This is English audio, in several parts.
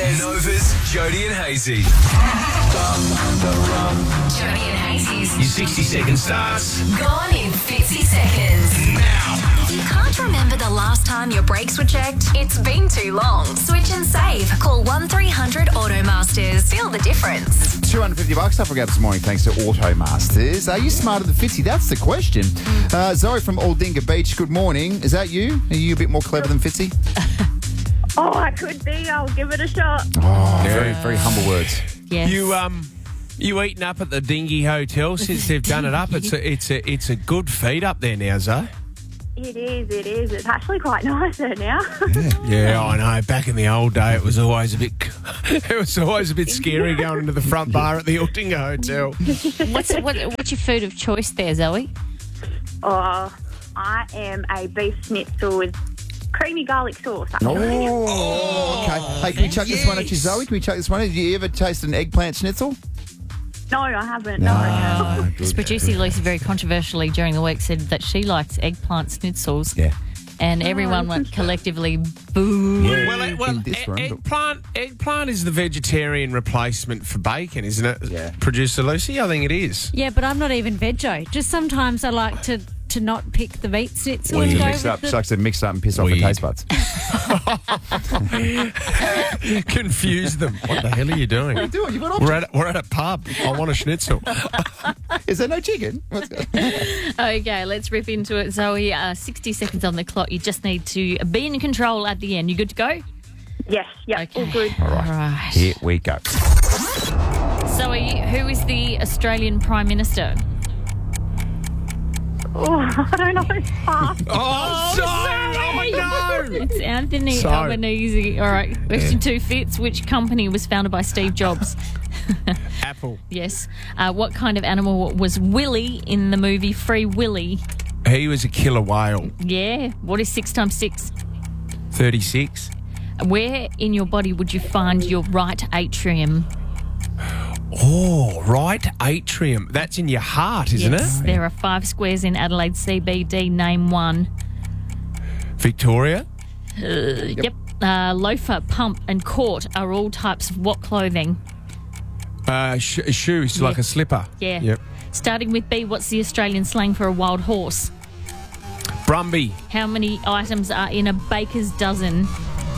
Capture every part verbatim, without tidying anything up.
Yes. Nova's Jody and Hazy. Jody and Hazy's Your sixty second starts gone in fifty seconds. now. If you can't remember the last time your brakes were checked, it's been too long. Switch and save. Call one three hundred Automasters. Feel the difference. two hundred fifty bucks up for grabs this morning thanks to Automasters. Are you smarter than Fitzy? That's the question. Uh, Zoe from Aldinga Beach, good morning. Is that you? Are you a bit more clever than Fitzy? Oh, I could be. I'll give it a shot. Oh, very, very humble words. Yes. You um, you eating up at the Dingy Hotel since they've done it up? It's a, it's a, it's a good feed up there now, Zoe. It is, it is. It's actually quite nice there now. Yeah, I know. Back in the old day, it was always a bit, it was always a bit scary going into the front bar at the Aldinga Hotel. What's, what, what's your food of choice there, Zoe? Oh, I am a beef schnitzel with creamy garlic sauce. actually. Oh, okay. Hey, can we chuck this one at you, Zoe? Can we chuck this one at you? Have you ever tasted an eggplant schnitzel? No, I haven't. No. Ah, Because good. producer Lucy very controversially during the week said that she likes eggplant schnitzels. Yeah. And everyone went collectively boo. Well, it, well In this e- room. eggplant, eggplant is the vegetarian replacement for bacon, isn't it? Yeah. Producer Lucy, I think it is. Yeah, but I'm not even veggie. Just sometimes I like to, to not pick the meat schnitzel When and you go mix with up, the... she likes to mix up and piss off her Weird. taste buds. Confuse them. What the hell are you doing? What are you doing? You've got We're options. at, we're at a pub. I want a schnitzel. Is there no chicken? What's going Okay, let's rip into it, Zoe. Uh, sixty seconds on the clock. You just need to be in control at the end. You good to go? Yes, yeah, Okay. all good. All right. Right. Here we go. Zoe, who is the Australian Prime Minister? Oh, I don't know. Pass. Oh, sorry. Oh, no. It's Anthony Sorry. Albanese. All right. Question two fits. Which company was founded by Steve Jobs? Apple. Yes. Uh, what kind of animal was Willy in the movie Free Willy? He was a killer whale. Yeah. What is six times six? thirty-six. Where in your body would you find your right atrium? Oh, right atrium. That's in your heart, isn't yes. it? There are five squares in Adelaide C B D. Name one. Victoria. Uh, yep. Uh, loafer, pump, and court are all types of what clothing? Uh, sh- shoes, Yeah. like a slipper. Yeah. Yep. Starting with B, what's the Australian slang for a wild horse? Brumby. How many items are in a baker's dozen?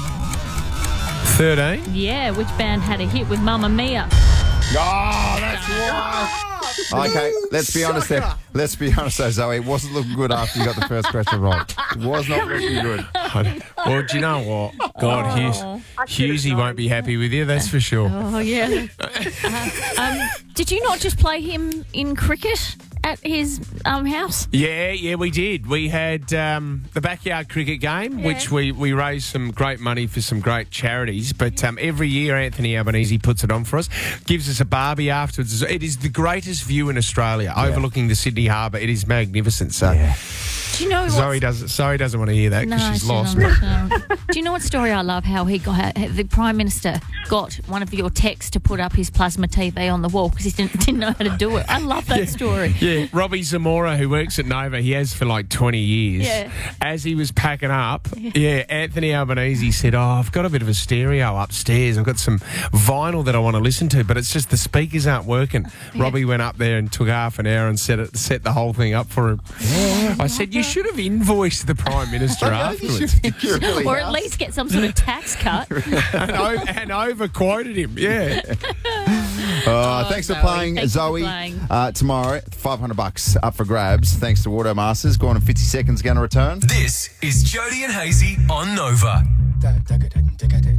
thirteen. Yeah. Which band had a hit with Mamma Mia? Oh, that's right. Okay, let's be honest there. Let's be honest though, Zoe. It wasn't looking good after you got the first question wrong. It was not looking good. Well, do you know what? God, Hughes, I should've Hughesy known. won't be happy with you, that's for sure. Oh, yeah. uh, um, did you not just play him in cricket at his um, house? Yeah, yeah, we did. We had um, the backyard cricket game, Yeah. which we, we raised some great money for some great charities. But um, every year, Anthony Albanese puts it on for us, gives us a barbie afterwards. It is the greatest view in Australia, overlooking the Sydney Harbour. It is magnificent. So Do you know what? Zoe doesn't. Zoe doesn't want to hear that because No, she's she lost. doesn't, no. Do you know what story I love? How he got the Prime Minister got one of your techs to put up his plasma T V on the wall because he didn't, didn't know how to do it. I love that story. Yeah, Robbie Zamora, who works at Nova, he has for like twenty years. Yeah. As he was packing up, yeah, Anthony Albanese said, oh, I've got a bit of a stereo upstairs. I've got some vinyl that I want to listen to, but it's just the speakers aren't working. Robbie went up there and took half an hour and set it, set the whole thing up for him. I said, you should have invoiced the Prime Minister afterwards. Really Or at house. least get some sort of tax cut. and, o- and over-quoted him, yeah. Uh, thanks for Zoe. playing, Thank you for Zoe. playing. Uh, tomorrow, five hundred bucks up for grabs. Thanks to Automasters. Go on in fifty seconds, going to return. This is Jody and Hazy on Nova.